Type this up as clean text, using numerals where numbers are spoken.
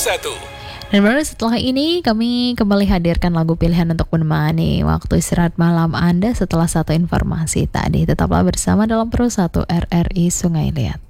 1. Dan baru setelah ini kami kembali hadirkan lagu pilihan untuk menemani waktu istirahat malam Anda setelah satu informasi tadi. Tetaplah bersama dalam Pro 1 RRI Sungai Liat.